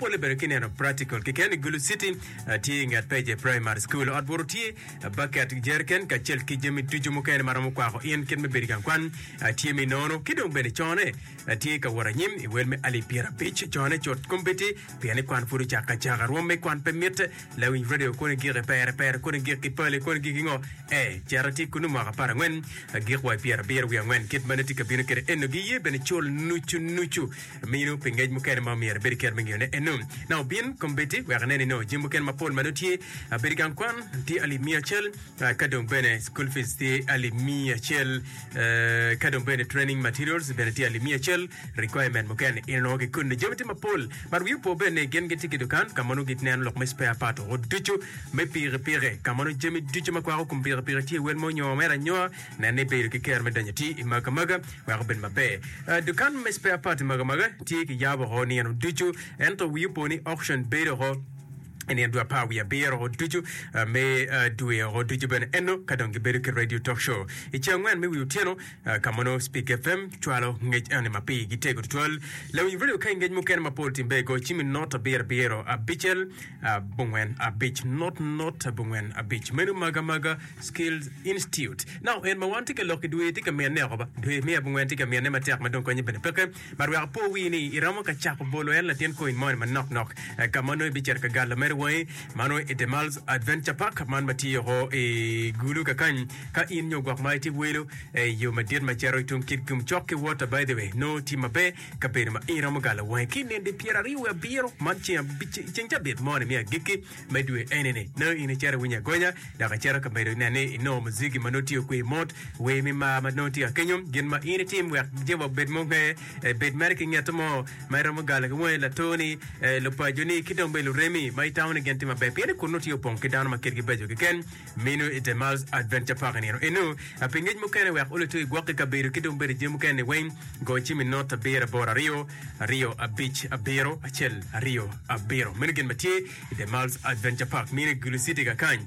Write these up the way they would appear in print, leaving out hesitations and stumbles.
mapole bere kineno practical kikeni Gulu City ti ngat peje primary school at boruti bakat jerken ka chel ki jemi tujumu ken maramu kwa yen ken me berigan kwan ti mi nono kidong bene chone ti ka waranyim welme ali piera beach chone chot kompeti piani kwan furu chaka chaka rome kwan permit lawin radio ko ngi repere ko ngi ki pale ko ngi ngo charity kunu ma para ngwen gi kwa piera bier wi ngwen kit maneti ka binu kere eno gi ye bene chol nuchu minu pingej mu ken ma mier beriker mi ngene eno now bin kompeti wa nene no jimbu ken ma pol manuti berigan kwan ti ali mia chel kadong bene school fees ti ali mia chel kadong bene training materials bene ti ali mia chel requirement mo ken eno ge kun jemti ma pol mar wi po bene gen ge tiki dukan kamano git nen lok mes spare part o duchu me pire kamano jemi duchu ma kwa ko pire ti wel mo nyo mera nyo nane be ke ker me danyati maga wa ben mabe dukan mes spare part maga ti ki yabo ho ni eno duchu ento wi po ni auction be ho eni andua pa wi abero ho duju me duwe ho duju ben eno kadongi berike radio talk show ichangwan me wi utieno kamono speak fm twalo ngej ane mapi gitego twal la wi video kan ngej muken mapol timbe go chimi not bero abichel bungwen abich not bungwen abich menu maga skills institute now en ma wanti ke lokki duwe tika me ne roba duwe me bungwen tika me ne matak madon ko nyebe peke marwa po wi ni iramo ka chako bolo en la ten ko in mon man knock kamono bicher ka gala way mano Edemals Adventure Park man mati ho gulu ka kan ka in nyo gwak mai ti welo yo madir ma chero tum kit kum chokke water by the way no ti mabe ka per ma ira mo gala way kin de piera riwa biro man chi chenja bit mo ne mi giki medwe enene no in chero winya gonya da ka chero ka bedo ne no muziki manoti ko mot we mi ma manoti akenyum gen ma in team we je bo bed mo bed marking yatmo mai ro mo gala ko la toni lo pajoni kidom belu remi mai town again tima be pele ko noti opon ke down ma kergi bejo ke ken minu Edemals Adventure Park ni eno apingej mo ken we akole to igwake ka beru kidom bere jemu ken we go chimi not bere bora rio a beach a bero a chel a rio a bero minu gen matie Edemals Adventure Park minu Gulu City ka kan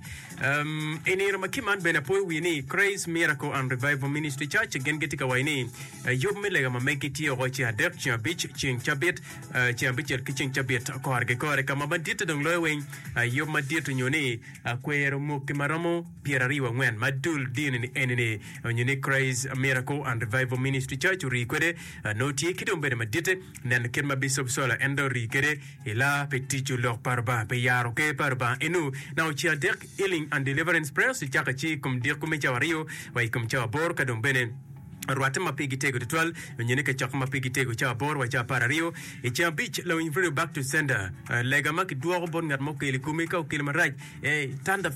enero makiman bena po we ni Grace Miracle and Revival Ministry Church again getika we ni yob melega ma make it yo chi adek chi beach chi chabet chi beach kitchen chabet ko arge ko re kama bandit dong lo we yo madito nyone akwero mo kemaramo pierariwa ngwen madul din ni enene nyone Grace Miracle and Revival Ministry Church uri kwede no tie kidombe madite nan kenma bishop sola endo ri kede ila petichu lok parba pe yaro ke parba enu now chi adek healing and deliverance prayers chaka chi kum dir kum chawario wa kum chawabor kadombene Ruata mapigi tego to 12 nyene ka chak mapigi tego cha bor wa cha para rio e cha beach lo invero back to sender lega mak duo bon ngat mok ile kumika o kilma raj thunder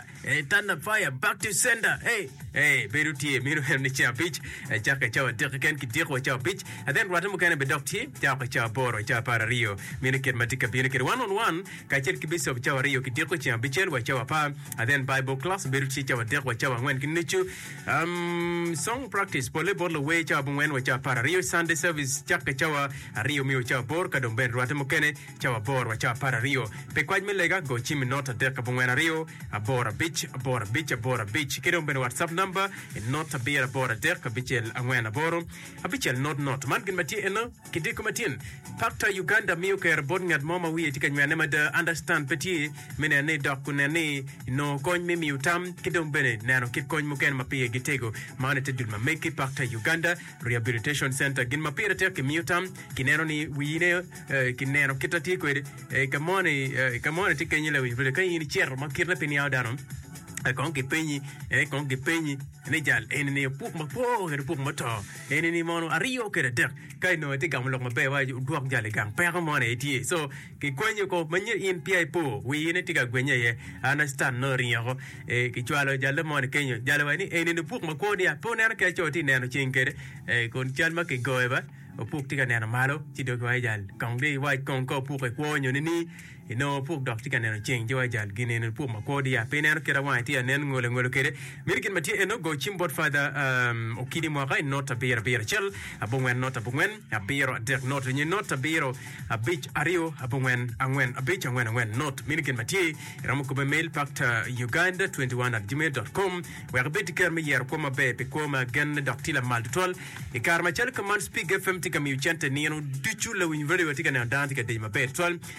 fire back to sender beruti miru herne cha beach cha ka cha de ken ki dir wa cha beach and then ruata mukane be docti cha bor wa cha para rio mine ken matika bine ken one on one ka cher ki bishop cha rio ki dir ko cha bichel wa cha pa and then bible class beruti cha wa dir wa cha ngwen kinichu song practice pole bolo we cha bungwen wa cha para rio Sunday service chaka chawa rio mi cha bor ka domben ruate mokene cha bor wa cha para rio pe kwaj melega go chimi nota de ka bungwen rio abora beach ke domben WhatsApp number nota bera bora de ka bichel angwen aboro abichel not man gin mati eno kidiko matin Factor Uganda mi ka bon ngad mama wi tika nyane ma de understand peti mene ne dokunene no koñ mi utam ke domben nano kit koñ moken mapi gitego manete dul ma make Factor Uganda Rehabilitation Center gin mapira te kemutam kinero ni wine kinero kitati ko kamone tikenyele wi vile kan ni cher makirna peni awdaron kon ke penyi ne jal enene puk mato enene mono ario ke de kai no te gam lok mabe wa duok jale gang pe ko mone ti so ke kwenye ko manye in pi po wi ne tiga gwenye ye understand no rio ke chwalo jale mone kenyo jale wa ni enene puk mako dia po ne ke choti ne no chinkere kon chan ma ke goeba puk tiga ne malo ti do wa jal kong de wa kon ko puk ko nyo ni ino puk dok tika neno cheng jowa jal gine no puk makodi ya penero kera wa ti nen ngole kede mirkin mati eno go chimbot father okidi mo ga nota beer chel abongwen nota bongwen abiro dek nota ni nota biro abich ario abongwen angwen abich angwen not mirkin mati ramuko be mail Factor Uganda 21@gmail.com wa rabeti kerme yer koma be pe koma gen doktila mal tol e karma chel command speak fm tika mi uchente ni no duchu la win video tika na dantika de ma be tol